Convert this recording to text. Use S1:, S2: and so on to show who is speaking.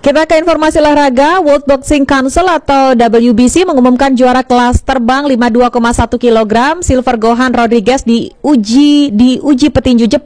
S1: Kita ke informasi olahraga. World Boxing Council atau WBC mengumumkan juara kelas terbang 52,1 kg Silver Gohan Rodriguez diuji petinju Jepang